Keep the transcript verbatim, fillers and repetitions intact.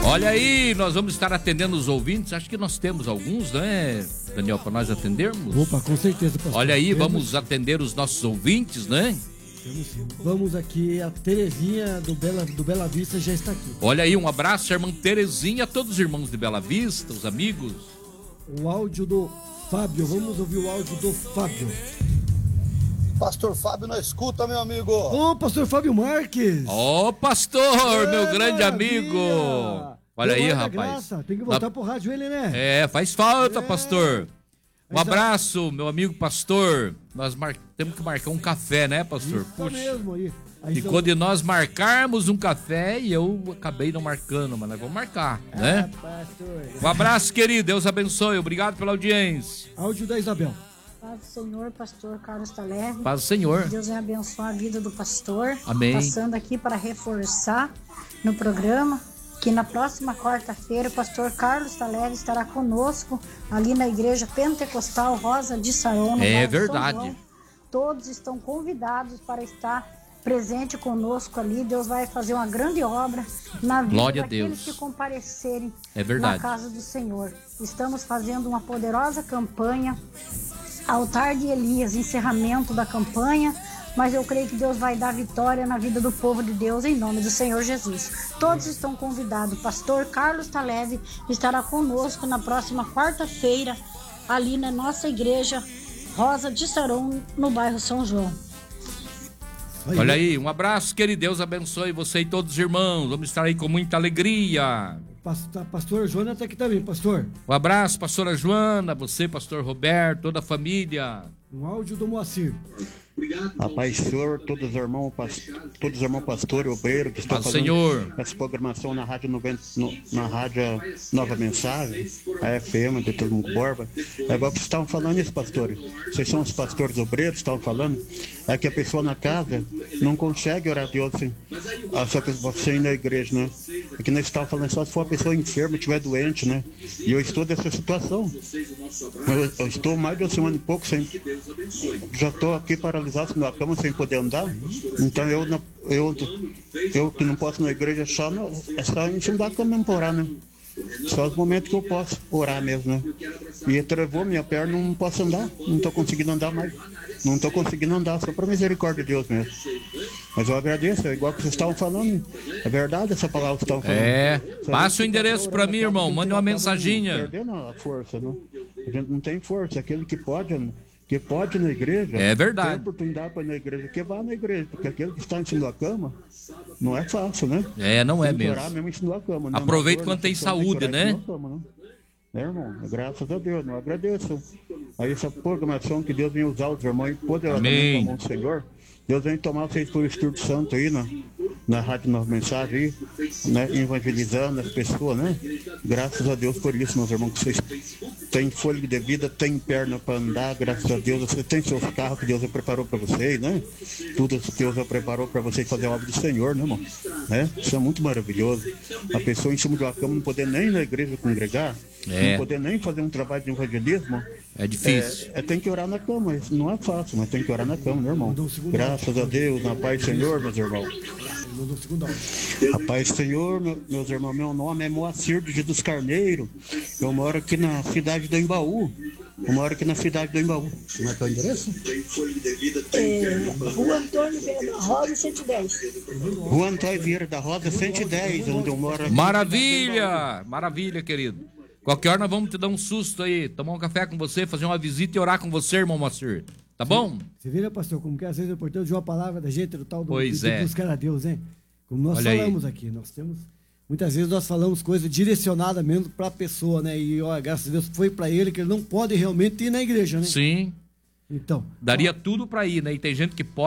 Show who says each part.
Speaker 1: Olha aí, nós vamos estar atendendo os ouvintes. Acho que nós temos alguns, né, Daniel, para nós atendermos?
Speaker 2: Opa, com certeza, pastor.
Speaker 1: Olha aí,
Speaker 2: temos,
Speaker 1: vamos atender os nossos ouvintes, né?
Speaker 2: Temos sim. Vamos aqui, a Terezinha do Bela, do Bela Vista já está aqui.
Speaker 1: Olha aí, um abraço, irmã Terezinha, a todos os irmãos de Bela Vista, os amigos.
Speaker 2: O áudio do Fábio, vamos ouvir o áudio do Fábio.
Speaker 3: Pastor Fábio, não escuta, meu amigo.
Speaker 2: Ô, pastor Fábio Marques.
Speaker 1: Ô, pastor,
Speaker 2: é,
Speaker 1: meu grande
Speaker 2: maravilha.
Speaker 1: amigo. Olha aí, rapaz.
Speaker 2: Graça. Tem que voltar
Speaker 1: Na...
Speaker 2: pro rádio ele, né?
Speaker 1: É, faz falta,
Speaker 2: é.
Speaker 1: pastor. Um
Speaker 2: Mas,
Speaker 1: abraço, meu amigo pastor. Nós mar... temos que marcar um café, né, pastor?
Speaker 2: Isso
Speaker 1: Puxa.
Speaker 2: mesmo aí. aí
Speaker 1: Ficou
Speaker 2: são...
Speaker 1: de nós marcarmos um café e eu acabei não marcando, mas nós vamos marcar, né?
Speaker 2: Ah, pastor.
Speaker 1: Um abraço, querido. Deus abençoe. Obrigado pela audiência.
Speaker 2: Áudio da Isabel.
Speaker 4: Paz do Senhor, pastor Carlos Taleve.
Speaker 1: Paz do Senhor.
Speaker 4: Deus vai abençoar a vida do pastor.
Speaker 1: Amém.
Speaker 4: Passando aqui para reforçar no programa que na próxima quarta-feira o pastor Carlos Taleve estará conosco ali na Igreja Pentecostal Rosa de Saron. No
Speaker 1: É
Speaker 4: bairro
Speaker 1: verdade.
Speaker 4: São João. Todos estão convidados para estar presente conosco ali. Deus vai fazer uma grande obra na vida
Speaker 1: Glória a
Speaker 4: daqueles
Speaker 1: Deus.
Speaker 4: que comparecerem
Speaker 1: É verdade.
Speaker 4: na casa do Senhor. Estamos fazendo uma poderosa campanha, Altar de Elias, encerramento da campanha, mas eu creio que Deus vai dar vitória na vida do povo de Deus em nome do Senhor Jesus. Todos estão convidados. Pastor Carlos Taleve estará conosco na próxima quarta-feira ali na nossa igreja Rosa de Saron, no bairro São João.
Speaker 1: Olha aí, um abraço, querido. Deus abençoe você e todos os irmãos. Vamos estar aí com muita alegria.
Speaker 2: Pastor, pastor Joana está aqui também, pastor.
Speaker 1: Um abraço, pastora Joana, você, pastor Roberto, toda a família.
Speaker 2: Um áudio do Moacir.
Speaker 5: A paz do Senhor, todos os irmãos, todos os irmãos pastores, obreiros que estão
Speaker 1: Paz do
Speaker 5: fazendo
Speaker 1: Senhor.
Speaker 5: essa programação na rádio, noventa, no, na rádio Nova Mensagem, a F M, do Todo Mundo Borba. É igual que vocês estavam falando isso, pastores. Vocês são os pastores obreiros, estavam falando. É que a pessoa na casa não consegue orar a Deus assim, só que você ir na igreja, né? É que nós estávamos falando só se for uma pessoa enferma, estiver doente, né? E eu estou dessa situação. Eu, eu estou mais de uma semana e pouco sem. Já estou aqui paralisado na cama sem poder andar. Então eu, eu, eu que não posso ir na igreja, só no, é só em cima da cama mesmo para orar, né? Só os momentos que eu posso orar mesmo, né? E travou minha perna, não posso andar, não estou conseguindo andar mais. Não estou conseguindo andar, só para misericórdia de Deus mesmo. Mas eu agradeço, é igual que vocês estavam falando. É verdade essa palavra que vocês estavam falando.
Speaker 1: É, passa o endereço para mim, irmão. Mande uma mensaginha.
Speaker 5: Perdendo a força, né? A gente não tem força. Aquele que pode, que pode ir na igreja.
Speaker 1: É verdade.
Speaker 5: Tem oportunidade para ir na igreja, que vá na igreja. Porque aquele que está em cima da cama, não é fácil, né?
Speaker 1: É, não é
Speaker 5: tem que
Speaker 1: mesmo.
Speaker 5: orar mesmo em cima da cama, né?
Speaker 1: Aproveita
Speaker 5: Dor,
Speaker 1: quando tem
Speaker 5: sessão,
Speaker 1: saúde,
Speaker 5: tem que orar em
Speaker 1: né?
Speaker 5: cima da cama, né? É, irmão, graças a Deus, eu agradeço. Aí essa programação que Deus vem usar os irmãos poderosamente na mão do Senhor. Deus vem tomar vocês pelo Espírito Santo aí na, na Rádio Nova Mensagem aí, né, evangelizando as pessoas, né? Graças a Deus por isso, meus irmãos, que vocês têm fôlego de vida, têm perna para andar, graças a Deus, você tem seus carros que Deus já preparou para vocês, né? Tudo que Deus já preparou para vocês fazer a obra do Senhor, né, irmão? Né? Isso é muito maravilhoso. A pessoa em cima de uma cama não poder nem ir na igreja congregar,
Speaker 1: É.
Speaker 5: não poder nem fazer um trabalho de evangelismo.
Speaker 1: É difícil.
Speaker 5: É, é, tem que orar na cama, isso não é fácil, mas tem que orar na cama, né, irmão? Graças a Deus, na paz do Senhor, meus irmãos. A paz do Senhor, meu, meus irmãos, meu nome é Moacir de Jesus Carneiro. Eu moro aqui na cidade do Embaú. Eu moro aqui na cidade do Embaú. Como é que é o endereço?
Speaker 6: É, Rua Antônio Vieira da Rosa, cento e dez.
Speaker 5: Rua Antônio Vieira da Rosa, cento e dez, onde eu moro aqui.
Speaker 1: Maravilha! Maravilha, querido. Qualquer hora nós vamos te dar um susto aí, tomar um café com você, fazer uma visita e orar com você, irmão Moacir. Tá bom?
Speaker 2: Você vira, pastor, como que às vezes é importante de uma palavra da gente, do tal do
Speaker 1: Pois
Speaker 2: de
Speaker 1: é.
Speaker 2: buscar a Deus, hein? Como nós
Speaker 1: Olha
Speaker 2: falamos
Speaker 1: aí.
Speaker 2: aqui, nós temos... Muitas vezes nós falamos coisas direcionadas mesmo para a pessoa, né? E, ó, graças a Deus, foi para ele que ele não pode realmente ir na igreja, né?
Speaker 1: Sim.
Speaker 2: Então...
Speaker 1: Daria tudo pra ir, né? E tem gente que pode.